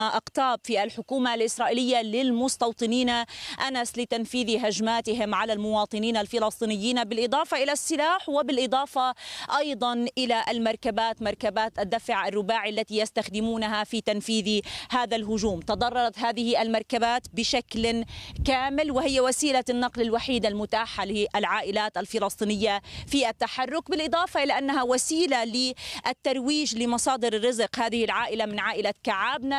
أقطاب في الحكومة الإسرائيلية للمستوطنين أنس لتنفيذ هجماتهم على المواطنين الفلسطينيين، بالإضافة إلى السلاح وبالإضافة أيضا إلى المركبات، مركبات الدفع الرباعي التي يستخدمونها في تنفيذ هذا الهجوم. تضررت هذه المركبات بشكل كامل، وهي وسيلة النقل الوحيدة المتاحة للعائلات الفلسطينية في التحرك، بالإضافة إلى أنها وسيلة للترويج لمصادر الرزق. هذه العائلة من عائلة كعابنة